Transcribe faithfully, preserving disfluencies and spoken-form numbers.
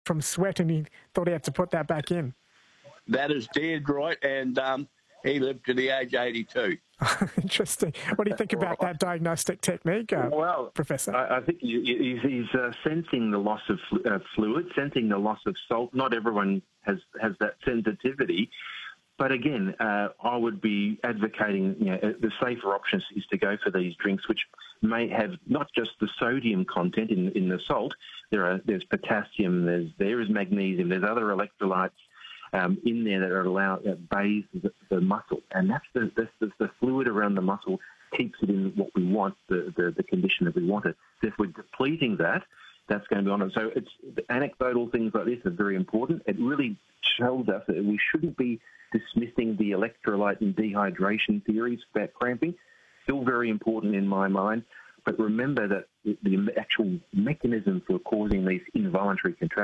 from sweat, and he thought he had to put that back in. That is dead right, and um, he lived to the age eighty-two. Interesting. What do you think about that diagnostic technique, uh, well, Professor? I, I think he's, he's uh, sensing the loss of uh, fluid, sensing the loss of salt. Not everyone has, has that sensitivity. But again, uh, I would be advocating, you know, the safer options is to go for these drinks, which may have not just the sodium content in, in the salt. There are there's potassium, there's there is magnesium, there's other electrolytes um, in there that are allowed that bathe the, the muscle, and that's the, that's the the fluid around the muscle keeps it in what we want, the the, the condition that we want it. So if we're depleting that, that's going to be on it. So it's anecdotal things like this are very important. It really shows us that we shouldn't be dismissing the electrolyte and dehydration theories about cramping. Still very important in my mind. But remember that the actual mechanism for causing these involuntary contractions